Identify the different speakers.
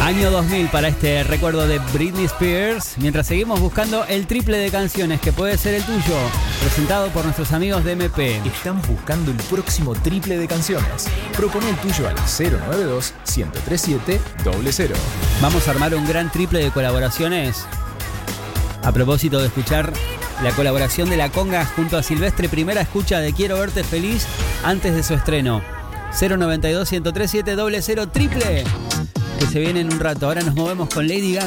Speaker 1: Año 2000 para este recuerdo de Britney Spears. Mientras seguimos buscando el triple de canciones que puede ser el tuyo, presentado por nuestros amigos de MP.
Speaker 2: Estamos buscando el próximo triple de canciones. Propone el tuyo al 092-1037-00.
Speaker 1: Vamos a armar un gran triple de colaboraciones. A propósito de escuchar la colaboración de La Conga junto a Silvestre, primera escucha de Quiero Verte Feliz antes de su estreno. 092-1037-00 triple, que se viene en un rato. Ahora nos movemos con Lady Gaga.